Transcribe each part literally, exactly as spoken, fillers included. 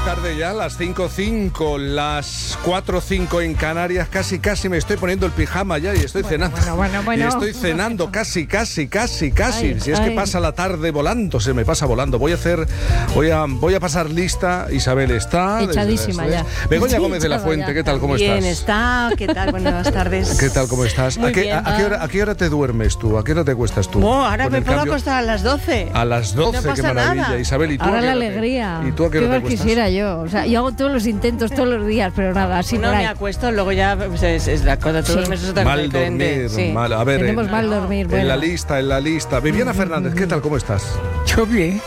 tarde ya, las cinco cinco, las cuatro cinco en Canarias, casi casi me estoy poniendo el pijama ya y estoy bueno, cenando. Bueno, bueno, bueno. Y estoy cenando casi, casi, casi, casi. Ay, si es ay. que pasa la tarde volando, se me pasa volando. Voy a hacer, voy a, voy a pasar lista. Isabel está. Echadísima desde- ya. Begoña Sí, Gómez de la echada Fuente, ya. ¿qué tal? ¿Cómo Bien, estás? está. ¿Qué tal? Buenas tardes. ¿Qué tal? ¿Cómo estás? Muy ¿A qué, bien. a, a qué hora, ¿A qué hora te duermes tú? ¿A qué hora te acuestas tú? Oh, ahora Con me el puedo cambio- acostar a las doce. A las doce, No pasa qué maravilla. nada. Isabel, ¿y tú? a Ahora qué la hora te- alegría. ¿Y tú a qué ¿Qué hora te más acuestas? quisiera yo? O sea, yo hago todos los intentos todos los días, pero nada, así Si no por ahí. me acuesto, luego ya pues, es, es la cosa. Todos Sí. los meses otra cosa Mal diferente. dormir, Sí. mal. A ver, Tenemos en, mal dormir. en Bueno. la lista, en la lista. Viviana Fernández, ¿qué tal? ¿Cómo estás? Yo bien.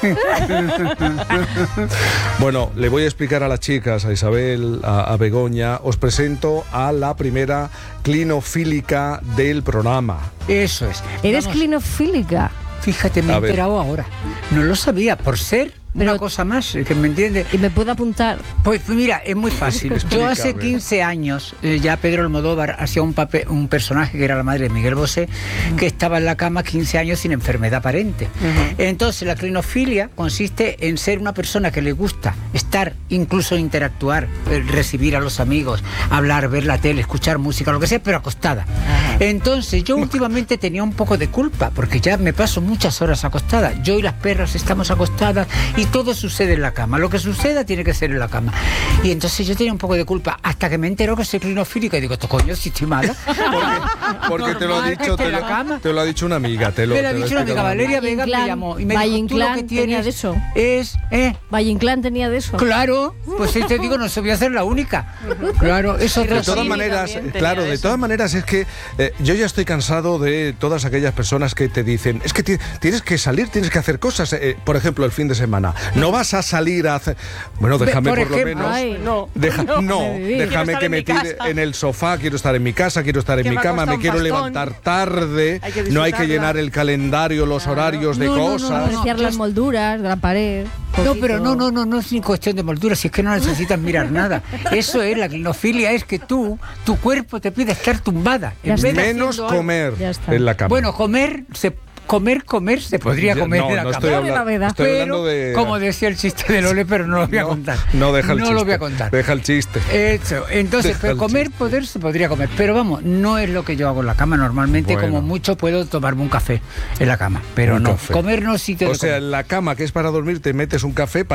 Bueno, le voy a explicar a las chicas, a Isabel, a, a Begoña. Os presento a la primera clinofílica del programa. Eso es. ¿Eres Vamos, clinofílica? Fíjate, me A he ver. enterado ahora. No lo sabía, por ser Pero- una cosa más, que me entiende. ¿Y me puedo apuntar? Pues mira, es muy fácil. Yo hace Explícame. quince años, eh, ya Pedro Almodóvar hacía un papel, un personaje que era la madre de Miguel Bosé, que estaba en la cama quince años sin enfermedad aparente. Entonces, la clinofilia consiste en ser una persona que le gusta estar, incluso interactuar, eh, recibir a los amigos, hablar, ver la tele, escuchar música, lo que sea, pero acostada. Entonces, yo últimamente tenía un poco de culpa, porque ya me paso muchas horas acostada. Yo y las perras estamos acostadas y todo sucede en la cama. Lo que suceda tiene que ser en la cama. Y entonces yo tenía un poco de culpa, hasta que me enteró que soy clinofílica y digo, "Esto, coño, si estoy mala". Porque, porque te lo ha Normal que dicho, esté te en la lo, cama. te lo ha dicho una amiga. Te lo, Me lo ha te lo dicho una amiga, explicado. Valeria Valle Vega me Inclán- llamó y me Valle dijo, tú lo que Inclán tenía tienes de eso. es, ¿eh? Valle Inclán tenía de eso. Claro, pues sí te digo, no se voy a ser la única. Claro, eso De otras todas Sí, maneras, también tenía claro, de eso. todas maneras es que eh, yo ya estoy cansado de todas aquellas personas que te dicen, es que ti- tienes que salir, tienes que hacer cosas. Eh, por ejemplo, el fin de semana. No vas a salir a hacer... Bueno, déjame por por, lo ejemplo, menos... Ay, No. Deja- no, de vivir. Quiero déjame estar que en me mi tire casa. en el sofá, quiero estar en mi casa, quiero estar en Que mi me ha cama, costado me un quiero bastón. levantar tarde, Hay que no hay que disfrutarla. llenar el calendario, los horarios de No, no, no, cosas. no, no. Apreciar las molduras de la pared. No, poquito. pero no, no, no, no es ni cuestión de moldura, si es que no necesitas mirar nada. Eso es, la clinofilia es que tú, tu cuerpo te pide estar tumbada. Ya en vez de Menos haciendo algo. comer Ya está. en la cama. Bueno, comer, se, comer, comer, se podría Ya- comer no, en la no cama. estoy No, hablando, novedad. estoy Pero, hablando de... como decía el chiste de Lole, pero no lo voy a No, contar. No, deja el no chiste. lo voy a contar. Deja el chiste. Eso, entonces, Deja pero el comer, chiste. poder, se podría comer. Pero vamos, no es lo que yo hago en la cama. Normalmente, Bueno. como mucho, puedo tomarme un café en la cama. Pero Un no, café. comer no sí te O lo sea, como. en la cama, que es para dormir, te metes un café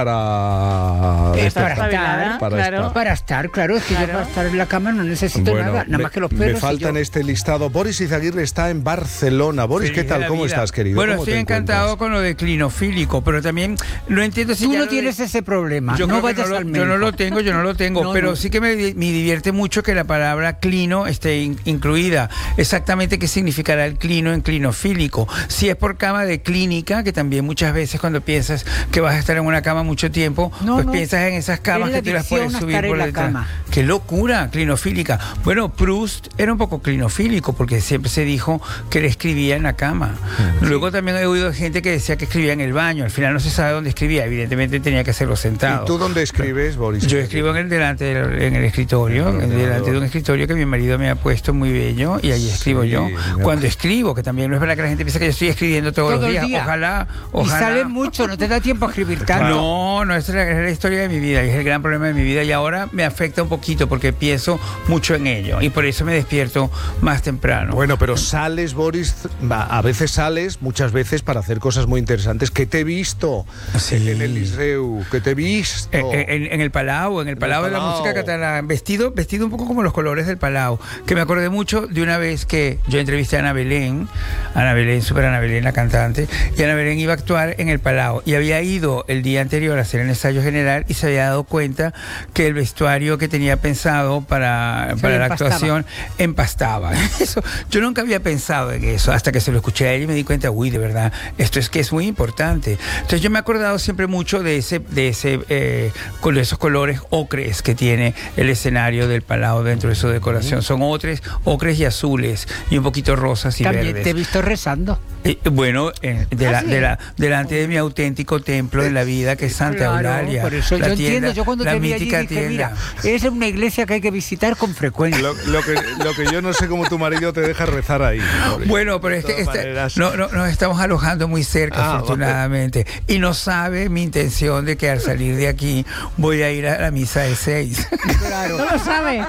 para... Eh, despertar. para Espabilada, estar, para claro. estar. Para estar, claro, es que yo Claro. para estar en la cama no necesito Bueno, nada, nada me- más que los Me perros. y falta en yo. este listado. Boris Izaguirre está en Barcelona. Boris, ¿qué Feliz de tal? la ¿Cómo vida. estás, querido? Bueno, ¿Cómo estoy te encantado encuentras? con lo de clinofílico, pero también no entiendo si Tú ya no lo tienes de- ese problema, Yo no creo que vayas lo- al Yo médico. no lo tengo, yo no lo tengo, No, pero no. sí que me, di- me divierte mucho que la palabra clino esté in- incluida. Exactamente qué significará el clino en clinofílico. Si es por cama de clínica, que también muchas veces cuando piensas que vas a estar en una cama mucho tiempo, No, pues no. piensas en esas camas Es la que tú las adicción puedes a subir estar en por la detrás. cama. ¡Qué locura! Clinofílica. Bueno, Proust era un poco clinofílico porque siempre se dijo que él escribía en la cama. Luego también he oído gente que decía que escribía en el baño. Al final no se sabe dónde escribía. Evidentemente tenía que hacerlo sentado. ¿Y tú dónde escribes, Boris? Yo escribo en el delante del- en el escritorio, En el en delante ordenador. de un escritorio que mi marido me ha puesto muy bello y ahí escribo Sí, yo. mira. Cuando escribo, que también no es verdad que la gente piensa que yo estoy escribiendo todos Todo los el días. día. Ojalá, Y ojalá. sale mucho, no te da tiempo a escribir tanto. No, no, esa es la, es la historia de mi vida y es el gran problema de mi vida y ahora me afecta un poquito porque pienso mucho en ello y por eso me despierto más temprano. Bueno, pero sales, Boris, va, a veces sales, muchas veces para hacer cosas muy interesantes. Que te he visto Sí. en el Liceu, que te he visto. En, en- en el Palau, en el el Palau de la Palau. música catalana, vestido, vestido un poco como los colores del Palau, que me acordé mucho de una vez que yo entrevisté a Ana Belén, Ana Belén, super Ana Belén, la cantante, y Ana Belén iba a actuar en el Palau, y había ido el día anterior a hacer el ensayo general y se había dado cuenta que el vestuario que tenía pensado para, Se para le la empastaba. actuación empastaba. Eso, yo nunca había pensado en eso, hasta que se lo escuché a ella y me di cuenta, uy, de verdad, esto es que es muy importante. Entonces yo me he acordado siempre mucho de ese, de ese, eh, con esos colores ocres que tiene el escenario del Palau dentro de su decoración. Son ocres, ocres y azules, y un poquito rosas y También verdes. te he visto rezando. Eh, bueno, eh, de la- ¿Ah, sí? de la- delante de mi auténtico templo en la vida, que es Santa Claro, Eulalia. por eso la yo tienda, entiendo, yo cuando la te vi allí mítica dije, tienda. mira, es una iglesia que hay que visitar con frecuencia. Lo, lo que, lo que yo no sé cómo tu marido te deja rezar ahí. Boris. Bueno, pero es De que todas este- maneras. no, no, nos estamos alojando muy cerca, Ah, afortunadamente. Y no sabe mi intención de que al salir de aquí voy a ir a la misa de seis. Claro. No lo sabe.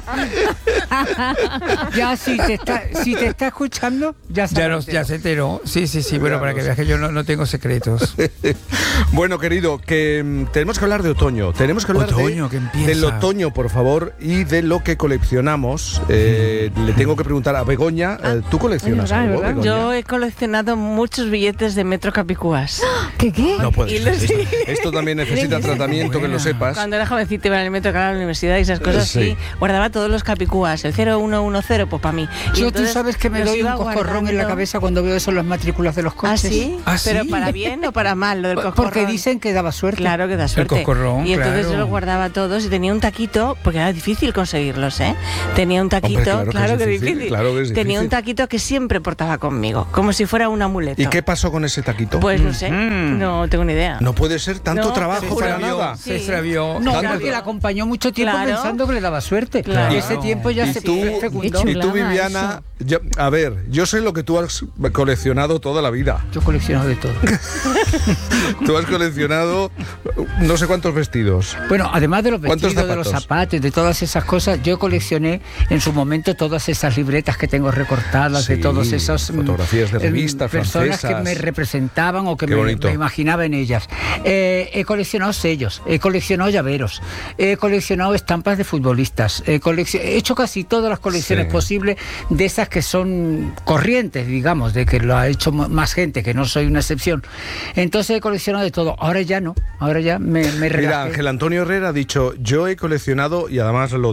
Ya si te está, si te está escuchando, ya Ya, sabes. nos, ya se enteró. Sí, sí, sí. Bueno, para que veas que yo no, no tengo secretos. Bueno, querido, que mm, tenemos que hablar de otoño. Tenemos que hablar de- Otoño, que empieza. del otoño, por favor, y de lo que coleccionamos. Eh, le tengo que preguntar a Begoña. eh, ¿Tú coleccionas es verdad, algo, es verdad. Begoña? Yo he coleccionado muchos billetes de Metro Capicúas. ¿Qué qué? No puede Y ser. los- Esto, esto también necesita tratamiento, que lo Buena. sepas. Cuando era jovencita iba en el metro, claro, a la universidad y esas cosas, Sí. sí. Guardaba todos los Capicúas, el cero uno uno cero, pues para mí. Y Yo, tú entonces sabes que me los doy un iba coscorrón en la guardando. cabeza cuando veo eso en las matrículas de los ¿Ah, coches. sí? ¿Ah, ¿Pero sí? para bien o para mal lo del coscorrón? Porque dicen que daba suerte. Claro que da suerte. coscorrón, y entonces claro. yo los guardaba todos y tenía un taquito, porque era difícil conseguirlos, ¿eh? Tenía un taquito, Hombre, claro que es que difícil, difícil. claro que es Tenía un difícil. taquito que siempre portaba conmigo, como si fuera un amuleto. ¿Y qué pasó con ese taquito? Pues no sé, Mm. no tengo ni idea. No puede ser tanto No, trabajo se Se para extravió, nada. se Sí. extravió. No, Tanto- porque la acompañó mucho tiempo Claro. pensando que le daba suerte. Claro. Y ese tiempo ya Y se tú, fecundó. Qué y tú, chulada Viviana, yo- a ver, yo sé lo que tú has coleccionado toda la vida. Yo colecciono de todo. Tú has coleccionado no sé cuántos vestidos. Bueno, además de los ¿Cuántos vestidos, de los zapatos? zapatos, de todas esas cosas, yo coleccioné en su momento todas esas libretas que tengo recortadas Sí, de todos esos mm, fotografías de em, revistas personas francesas. que me representaban o que Qué me, bonito. me imaginaba en ellas. Eh, he coleccionado sellos, he coleccionado llaveros, he coleccionado estampas de futbolistas, he, coleccio- he hecho casi todas las colecciones Sí. posibles de esas que son corrientes, digamos, de que lo ha hecho m- más gente, que no soy una excepción. Entonces he coleccionado de todo. Ahora ya no, ahora ya me, me Mira, relajé. Ángel Antonio Herrera ha dicho, yo he coleccionado, y además lo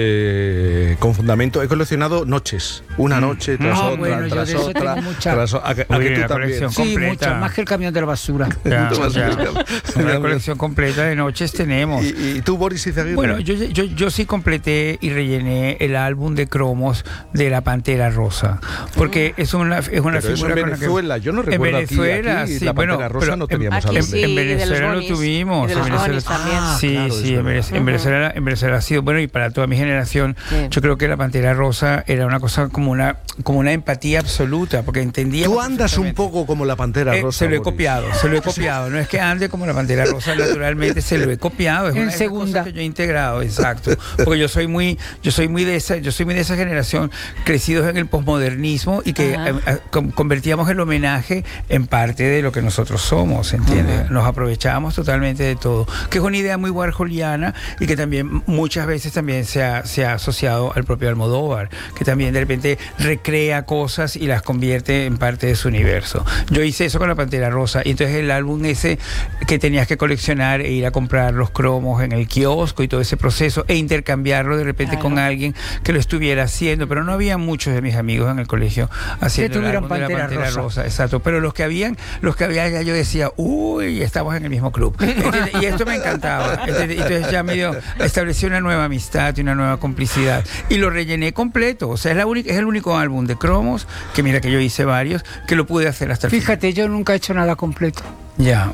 dice con fundamento, he coleccionado noches. Una noche tras Ah, otra, bueno, yo tras de eso otra. tengo mucha- tras o- a, que- a Uy, que tú la también. colección. Sí, completa. mucho, más que el camión de la basura. Ya, Mucho más ya. complicado. Una colección completa de noches tenemos. ¿Y, y tú, Boris Izaguirre? Bueno, yo, yo, yo sí completé y rellené el álbum de cromos de la Pantera Rosa, porque es una, es una Pero eso figura en con la que- Venezuela, yo no en recuerdo aquí- Venezuela, aquí sí, la bueno, Pantera Rosa pero no en- teníamos Aquí álbum. sí, en y de los Venezuela lo bonis, tuvimos, y de en los Venezuela- bonis también. Ah, sí, claro, es sí, en verdad. Venez- en Venezuela, en Venezuela ha sido bueno, y para toda mi generación, Sí. yo creo que la Pantera Rosa era una cosa como una, como una empatía absoluta, porque entendía. Tú andas un poco como la Pantera Eh, Rosa. se lo he Boris. copiado, se lo he copiado. No es que ande como la Pantera Rosa, naturalmente se lo he copiado. Es En una de esas segunda. cosas que yo he integrado, exacto. Porque yo soy muy, yo soy muy de esa, yo soy muy de esa generación, crecidos en el posmodernismo y que Ajá. eh, eh, con- convertíamos el homenaje en parte de lo que nosotros somos, ¿entiendes? Ajá. Nos aprovechábamos totalmente de todo. Que es una idea muy warholiana y que también muchas veces también se ha, se ha asociado al propio Almodóvar, que también de repente recrea cosas y las convierte en parte de su universo. Yo hice eso con la Pantera Rosa, y entonces el álbum ese que tenías que coleccionar e ir a comprar los cromos en el kiosco y todo ese proceso e intercambiarlo de repente Claro. con alguien que lo estuviera haciendo, pero no había muchos de mis amigos en el colegio haciendo el tuvieran álbum de la Pantera Pantera Rosa. Rosa, exacto, pero los que habían, los que había ya yo decía, uy, estamos en el mismo club. ¿Entiendes? Y esto me encantaba. ¿Entiendes? Entonces ya medio establecí una nueva amistad y una nueva complicidad y lo rellené completo. O sea, es, la única, es el único álbum de cromos, que mira que yo hice varios, que lo pude hacer hasta el final. Fíjate, yo nunca he hecho nada completo. Ya.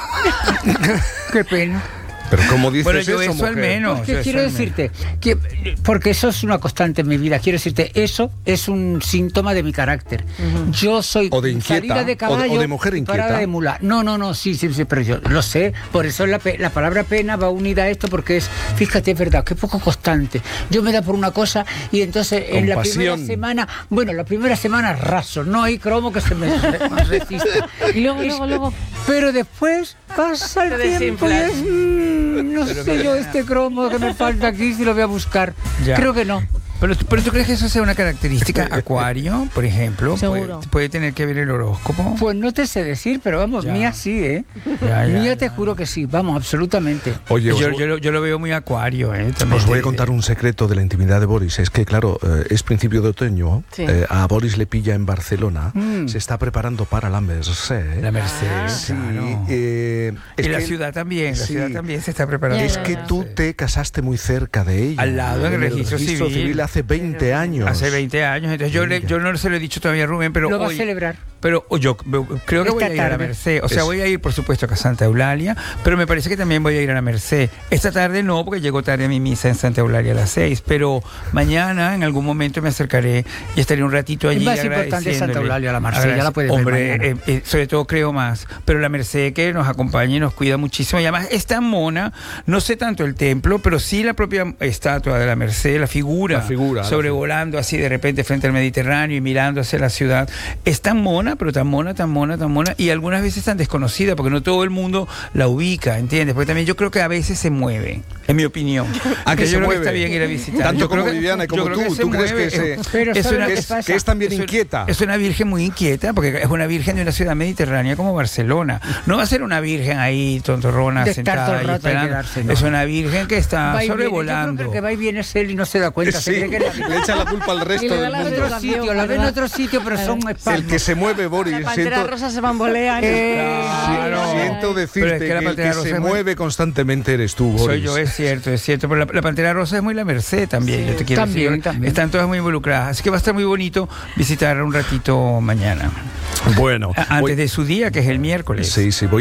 Qué pena. Pero como dices Bueno, yo eso, eso al mujer? menos. Porque yo quiero eso al menos. decirte, que, porque eso es una constante en mi vida, quiero decirte, eso es un síntoma de mi carácter. Yo soy O de inquieta, salida de o de- caballo o de mujer y parada inquieta. de mula. No, no, no, sí, sí, sí, pero yo lo sé. Por eso la, pe- la palabra pena va unida a esto, porque es, fíjate, es verdad, que poco constante. Yo me da por una cosa y entonces en la primera Compasión. semana, bueno, la primera semana raso, no hay cromo que se me re- resista. Y luego, Es- luego, luego. Pero después pasa el Te tiempo y desinflas. es, mm, no sé yo este cromo que me falta aquí si lo voy a buscar. Ya. Creo que no. Pero, pero ¿tú crees que eso sea una característica acuario, por ejemplo? Seguro. ¿Puede, puede tener que ver el horóscopo? Pues no te sé decir, pero vamos, Ya. mía sí, ¿eh? Ya, ya, mía ya, te juro que sí, vamos, absolutamente. Oye, os, yo, yo, lo- yo lo veo muy acuario, ¿eh? También os voy te a contar un secreto de la intimidad de Boris. Es que, claro, eh, es principio de otoño. Sí. eh, a Boris le pilla en Barcelona. Mm. Se está preparando para la Merced. La Merced, Sí, claro. eh, es y la que- ciudad también, la sí. ciudad también se está preparando. Ya, Es ya, que ya. tú te casaste muy cerca de ella. Al lado, en el registro civil. hace veinte años. Hace veinte años. Entonces yo, le, yo no se lo he dicho todavía a Rubén, pero Lo va hoy, a celebrar. Pero yo creo que voy Esta a ir a la tarde. Merced. O sea, Es- voy a ir, por supuesto, a Santa Eulalia, pero me parece que también voy a ir a la Merced. Esta tarde no, porque llego tarde a mi misa en Santa Eulalia a las seis, pero mañana en algún momento me acercaré y estaré un ratito allí. Es más importante agradeciéndole. Santa Eulalia, la Merced, ya la puedes ver Hombre, mañana. eh, eh, sobre todo creo más. Pero la Merced que nos acompaña y nos cuida muchísimo. Y además es tan mona, no sé tanto el templo, pero sí la propia estatua de la Merced, la figura, La figura, la sobrevolando así de repente frente al Mediterráneo y mirando hacia la ciudad. Es tan mona, pero tan mona, tan mona, tan mona, y algunas veces tan desconocida, porque no todo el mundo la ubica, ¿entiendes? Porque también yo creo que a veces se mueve, en mi opinión. ¿A qué Yo se creo que mueve? está bien ir a visitar. Tanto Yo creo como que- Viviana y yo como creo que tú. se ¿Tú crees mueve. que se- Pero Es ¿sabes una- lo que es, pasa? que es también es un- inquieta? Es una virgen muy inquieta, porque es una virgen de una ciudad mediterránea como Barcelona. No va a ser una virgen ahí tontorrona De estar sentada todo el y rato y esperando. quedarse, no. Es una virgen que está Va y viene. sobrevolando. Yo creo que el que va y viene es él y no se da cuenta. Sí, se cree que es la- le echa la culpa al resto Y le da del la en mundo. otro educación, sitio, la ve en ¿verdad? otro sitio, pero son El espasmos. que se mueve, Boris. La pantera Siento, rosa se bambolea. Claro. siento decirte Pero es que que, la el Pantera que Rosa se es muy- mueve constantemente eres tú, Boris. Soy yo, es cierto, es cierto. Pero la, la Pantera Rosa es muy la Merced también, yo te quiero También, decir. también. Están todas muy involucradas. Así que va a estar muy bonito visitarla un ratito mañana. Bueno, A- Antes voy- de su día, que es el miércoles. sí, sí, voy